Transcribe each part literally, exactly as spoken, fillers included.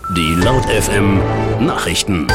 Die Laut F M Nachrichten.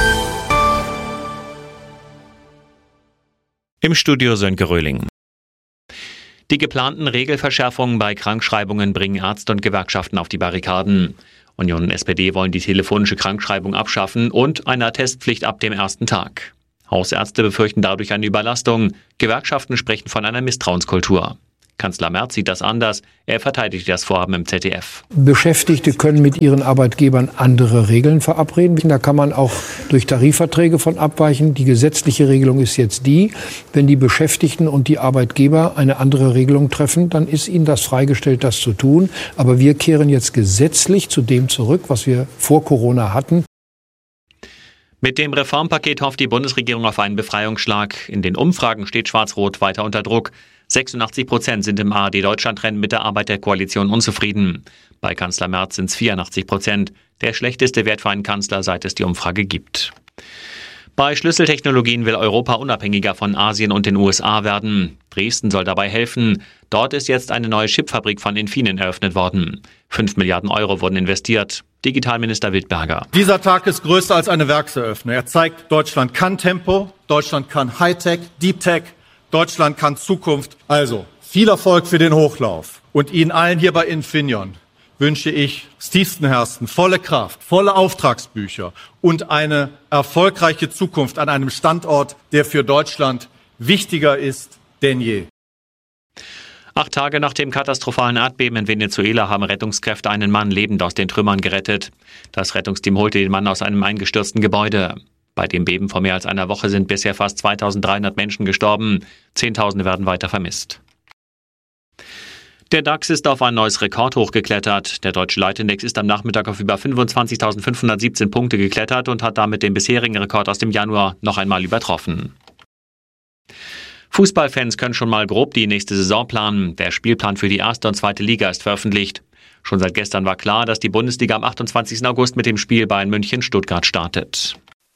Im Studio Sönke Röhling. Die geplanten Regelverschärfungen bei Krankschreibungen bringen Ärzte und Gewerkschaften auf die Barrikaden. Union und S P D wollen die telefonische Krankschreibung abschaffen und eine Attestpflicht ab dem ersten Tag. Hausärzte befürchten dadurch eine Überlastung. Gewerkschaften sprechen von einer Misstrauenskultur. Kanzler Merz sieht das anders. Er verteidigt das Vorhaben im Z D F. Beschäftigte können mit ihren Arbeitgebern andere Regeln verabreden. Da kann man auch durch Tarifverträge von abweichen. Die gesetzliche Regelung ist jetzt die, wenn die Beschäftigten und die Arbeitgeber eine andere Regelung treffen, dann ist ihnen das freigestellt, das zu tun. Aber wir kehren jetzt gesetzlich zu dem zurück, was wir vor Corona hatten. Mit dem Reformpaket hofft die Bundesregierung auf einen Befreiungsschlag. In den Umfragen steht Schwarz-Rot weiter unter Druck. sechsundachtzig Prozent sind im A R D-Deutschland-Rennen mit der Arbeit der Koalition unzufrieden. Bei Kanzler Merz sind es vierundachtzig Prozent. Der schlechteste Wert für einen Kanzler, seit es die Umfrage gibt. Bei Schlüsseltechnologien will Europa unabhängiger von Asien und den U S A werden. Dresden soll dabei helfen. Dort ist jetzt eine neue Chipfabrik von Infineon eröffnet worden. Fünf Milliarden Euro wurden investiert. Digitalminister Wildberger. Dieser Tag ist größer als eine Werkseröffnung. Er zeigt, Deutschland kann Tempo, Deutschland kann Hightech, Deep Tech, Deutschland kann Zukunft. Also, viel Erfolg für den Hochlauf. Und Ihnen allen hier bei Infineon wünsche ich aus tiefstem Herzen volle Kraft, volle Auftragsbücher und eine erfolgreiche Zukunft an einem Standort, der für Deutschland wichtiger ist denn je. Acht Tage nach dem katastrophalen Erdbeben in Venezuela haben Rettungskräfte einen Mann lebend aus den Trümmern gerettet. Das Rettungsteam holte den Mann aus einem eingestürzten Gebäude. Bei dem Beben vor mehr als einer Woche sind bisher fast zweitausenddreihundert Menschen gestorben. Zehntausende werden weiter vermisst. Der DAX ist auf ein neues Rekordhoch geklettert. Der deutsche Leitindex ist am Nachmittag auf über fünfundzwanzigtausendfünfhundertsiebzehn Punkte geklettert und hat damit den bisherigen Rekord aus dem Januar noch einmal übertroffen. Fußballfans können schon mal grob die nächste Saison planen. Der Spielplan für die erste und zweite Liga ist veröffentlicht. Schon seit gestern war klar, dass die Bundesliga am achtundzwanzigsten August mit dem Spiel Bayern München-Stuttgart startet.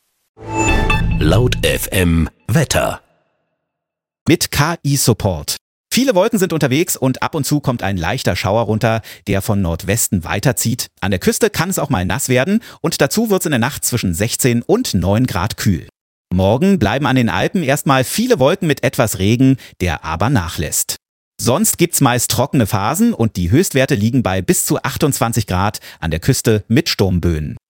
Laut F M Wetter. Mit K I-Support. Viele Wolken sind unterwegs und ab und zu kommt ein leichter Schauer runter, der von Nordwesten weiterzieht. An der Küste kann es auch mal nass werden und dazu wird es in der Nacht zwischen sechzehn und neun Grad kühl. Morgen bleiben an den Alpen erstmal viele Wolken mit etwas Regen, der aber nachlässt. Sonst gibt's meist trockene Phasen und die Höchstwerte liegen bei bis zu achtundzwanzig Grad an der Küste mit Sturmböen.